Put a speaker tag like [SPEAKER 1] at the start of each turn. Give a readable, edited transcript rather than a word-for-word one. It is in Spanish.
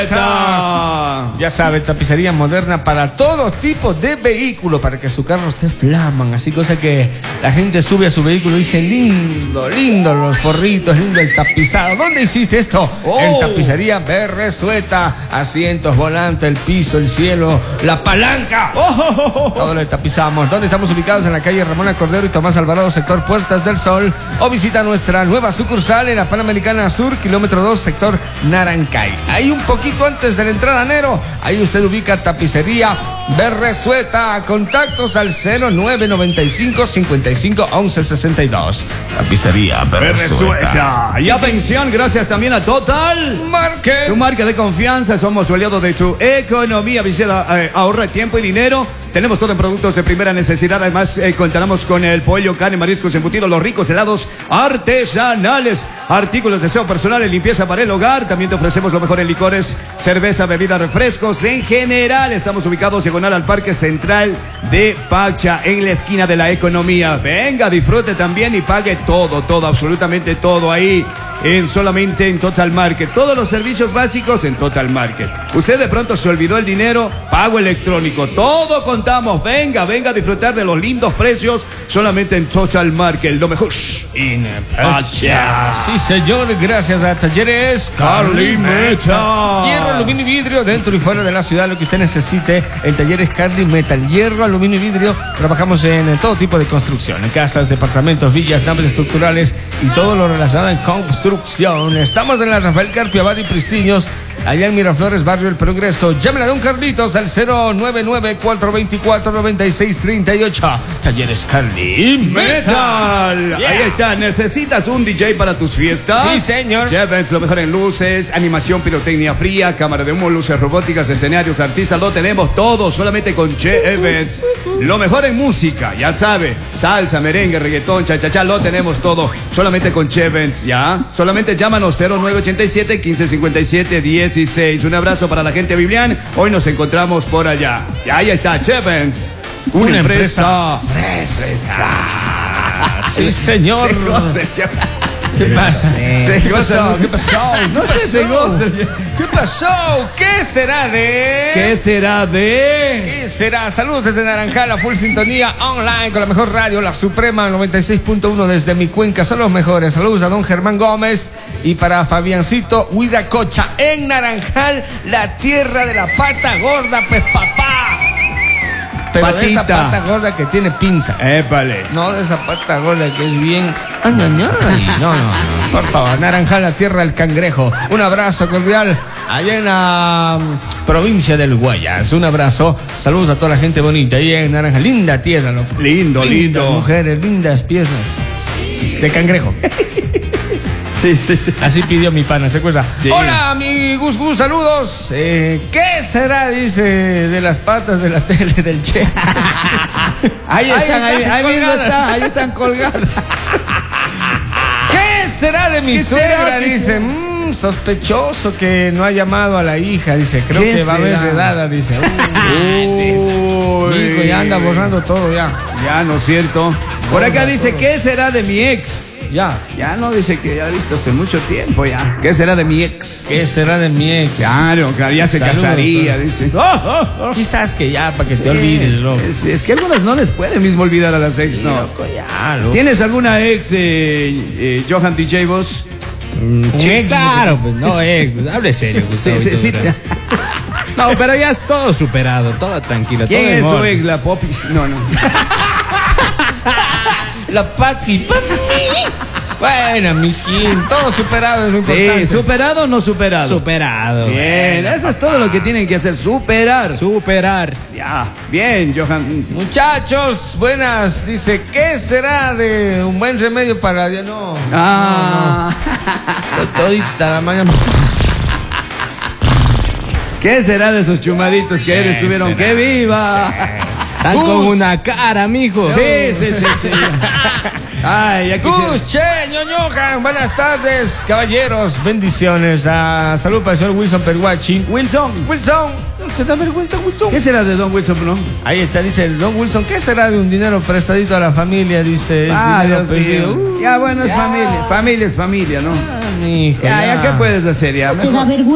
[SPEAKER 1] Sueta.
[SPEAKER 2] Ya sabe, tapicería moderna para todo tipo de vehículo, para que su carro esté flaman, así cosa que la gente sube a su vehículo y dice, lindo, lindo los forritos, lindo el tapizado. ¿Dónde hiciste esto? En tapicería BR Sueta. Asientos, volante, el piso, el cielo, la palanca. Todo lo tapizamos. ¿Dónde estamos ubicados? En la calle Ramón Cordero y Tomás Alvarado, sector Puertas del Sol. O visita nuestra nueva sucursal en la Panamericana Sur, kilómetro 2, sector Narancay. Ahí un poquito antes de la entrada a Nero, ahí usted ubica tapicería BR Sueta. Contactos al 0995 55 11 62. Tapicería BR Sueta.
[SPEAKER 1] Y atención, gracias también a Total
[SPEAKER 2] Market.
[SPEAKER 1] Tu marca de confianza, somos su aliado de tu economía. Visita, ahorra tiempo y dinero. Tenemos todo en productos de primera necesidad. Además, contamos con el pollo, carne, mariscos, embutidos, los ricos helados artesanales, artículos de aseo personal y limpieza para el hogar. También te ofrecemos lo mejor en licores, cerveza, bebidas, refrescos. En general, estamos ubicados diagonal al Parque Central de Pacha, en la esquina de la economía. Venga, disfrute también y pague todo, absolutamente todo ahí. Solamente en Total Market. Todos los servicios básicos en Total Market. Usted de pronto se olvidó el dinero, pago electrónico. Todo contamos. Venga a disfrutar de los lindos precios solamente en Total Market. Lo mejor
[SPEAKER 2] en Pacha. Sí, señor. Gracias a Talleres
[SPEAKER 1] Carly Metal.
[SPEAKER 2] Hierro, aluminio y vidrio dentro y fuera de la ciudad. Lo que usted necesite en Talleres Carly Metal. Hierro, aluminio y vidrio. Trabajamos en todo tipo de construcción. En casas, departamentos, villas, naves estructurales y todo lo relacionado en construcción. Estamos en la Rafael Carpio Abad y Pristiños, allá en Miraflores, Barrio El Progreso. Llámenle a don Carlitos al 099-424-9638. Talleres Carly
[SPEAKER 1] Metal. Ahí está. ¿Necesitas un DJ para tus fiestas?
[SPEAKER 2] Sí, señor.
[SPEAKER 1] Chevens, lo mejor en luces, animación, pirotecnia fría, cámara de humo, luces robóticas, escenarios, artistas. Lo tenemos todo solamente con Chevens. Lo mejor en música, ya sabe. Salsa, merengue, reggaetón, cha-cha-cha. Lo tenemos todo solamente con Chevens, ¿ya? Solamente llámanos 0987 1557 16. Un abrazo para la gente de Biblián. Hoy nos encontramos por allá. Y ahí está, Chevens. Una empresa fresca.
[SPEAKER 2] Sí, señor. ¿Qué pasa?
[SPEAKER 1] ¿Qué pasó?
[SPEAKER 2] ¿Qué pasó?
[SPEAKER 1] No sé, se goza.
[SPEAKER 2] ¿Qué pasó? ¿Qué será de?
[SPEAKER 1] ¿Qué será de?
[SPEAKER 2] ¿Qué será? Saludos desde Naranjal, a full sintonía online con la mejor radio, la Suprema 96.1 desde mi cuenca. Son los mejores. Saludos a don Germán Gómez y para Fabiancito Huidacocha en Naranjal, la tierra de la pata gorda, pues papá. Pero de esa pata gorda que tiene pinza.
[SPEAKER 1] Épale.
[SPEAKER 2] No de esa pata gorda que es bien... No. Por favor, Naranjal, la tierra del cangrejo. Un abrazo cordial allá en la provincia del Guayas. Un abrazo. Saludos a toda la gente bonita ahí en Naranjal. Linda tierra, ¿no?
[SPEAKER 1] Lindo.
[SPEAKER 2] Mujeres, lindas piernas. De cangrejo.
[SPEAKER 1] Sí.
[SPEAKER 2] Así pidió mi pana, ¿se acuerda?
[SPEAKER 1] Sí.
[SPEAKER 2] Hola, mi Gus, saludos. ¿Qué será, dice, de las patas de la tele del Che?
[SPEAKER 1] Ahí están colgadas.
[SPEAKER 2] ¿Qué será de mi suegra? Dice, sospechoso que no ha llamado a la hija. Dice, creo que va a haber redada. Dice, mi hijo ya anda borrando todo ya.
[SPEAKER 1] Ya, ¿no es cierto? Por acá dice, ¿qué será de mi ex?
[SPEAKER 2] Ya
[SPEAKER 1] no, dice que ya ha visto hace mucho tiempo ya. ¿Qué será de mi ex?
[SPEAKER 2] ¿Qué será de mi ex?
[SPEAKER 1] Claro, ya se casaría, dice.
[SPEAKER 2] Quizás que ya, para que te olvides, loco.
[SPEAKER 1] Es que algunas no les pueden mismo olvidar a las ex, ¿no?
[SPEAKER 2] Loco, ya, loco.
[SPEAKER 1] ¿Tienes alguna ex, Johan DJ Boss?
[SPEAKER 2] Claro, pues no, hable serio, Gustavo.
[SPEAKER 1] Sí.
[SPEAKER 2] No, pero ya es todo superado, todo tranquilo.
[SPEAKER 1] ¿Quién
[SPEAKER 2] todo
[SPEAKER 1] es su
[SPEAKER 2] orden.
[SPEAKER 1] ex? La Popis. No.
[SPEAKER 2] La Pati. Bueno, mijín, todo superado es lo importante.
[SPEAKER 1] Sí, ¿superado o no superado?
[SPEAKER 2] Superado.
[SPEAKER 1] Bien,
[SPEAKER 2] bueno,
[SPEAKER 1] eso es todo lo que tienen que hacer, superar. Ya, bien, Johan.
[SPEAKER 2] Muchachos, buenas. Dice, ¿qué será de un buen remedio para la... No. Todita la mañana.
[SPEAKER 1] ¿Qué será de esos chumaditos que ayer estuvieron? ¡Que viva!
[SPEAKER 2] Están con una cara, mijo.
[SPEAKER 1] Sí. Ay, ya quisiera.
[SPEAKER 2] ñoñojan, buenas tardes, caballeros, bendiciones. Salud para el señor Wilson Perguachi. Wilson. ¿Te da vergüenza, Wilson?
[SPEAKER 1] ¿Qué será de don Wilson, no?
[SPEAKER 2] Ahí está, dice el don Wilson. ¿Qué será de un dinero prestadito a la familia? Dice.
[SPEAKER 1] Dios mío. Ya, bueno, es familia. Familia es familia, ¿no?
[SPEAKER 2] Hijo,
[SPEAKER 1] ya, ¿qué puedes hacer ya?
[SPEAKER 3] Te da vergüenza.